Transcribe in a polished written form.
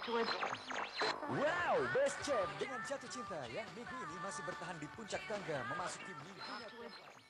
Wow, Best Champ dengan Jatuh Cinta yang minggu ini masih bertahan di puncak tangga memasuki minggunya.